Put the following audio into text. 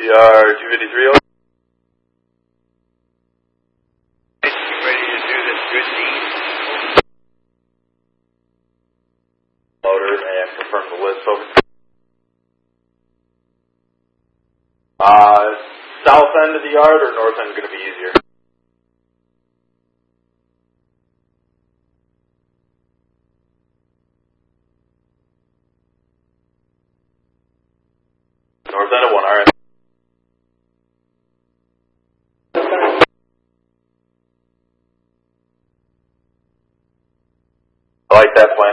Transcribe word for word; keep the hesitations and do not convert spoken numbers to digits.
V R two fifty-three. Ready to do this good deed. Motor and confirm the list. Over. Uh, south end of the yard or north end is going to be easier? North end of one, alright. I like that plan.